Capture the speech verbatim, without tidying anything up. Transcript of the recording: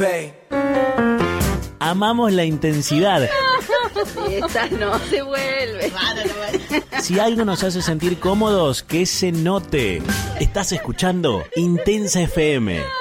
Amamos la intensidad. Esta no se vuelve. Si algo nos hace sentir cómodos, que se note. Estás escuchando Intensa F M.